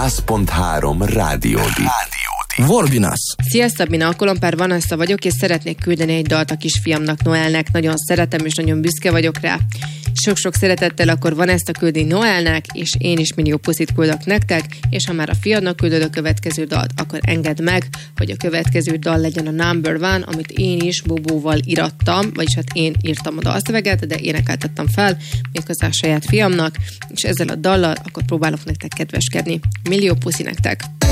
100.3 Rádiódi. Vorbinas. Szia, Szabina, a Kolompár Vanessa vagyok, és szeretnék küldeni egy dalt a kisfiamnak, Noelnek. Nagyon szeretem, és nagyon büszke vagyok rá. Sok-sok szeretettel akkor Vanessa küldi Noelnek, és én is millió puszit küldök nektek, és ha már a fiadnak küldöd a következő dalt, akkor engedd meg, hogy a következő dal legyen a number one, amit én is Bobóval írattam, vagyis hát én írtam a dalszöveget, de énekeltettem fel, méghozzá a saját fiamnak, és ezzel a dallal akkor próbálok nektek kedveskedni. Millió puszi nektek!